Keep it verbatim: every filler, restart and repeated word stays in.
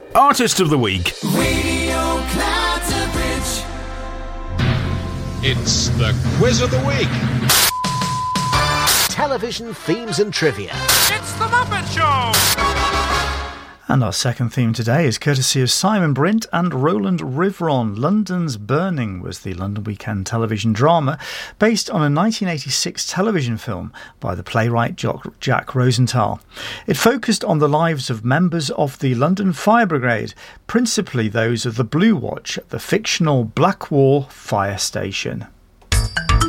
Artist of the Week. Radio Clatterbridge. It's the Quiz of the Week. Television themes and trivia. It's the Muppet Show! And our second theme today is courtesy of Simon Brint and Roland Rivron. London's Burning was the London Weekend television drama based on a nineteen eighty-six television film by the playwright Jack Rosenthal. It focused on the lives of members of the London Fire Brigade, principally those of the Blue Watch at the fictional Blackwall Fire Station.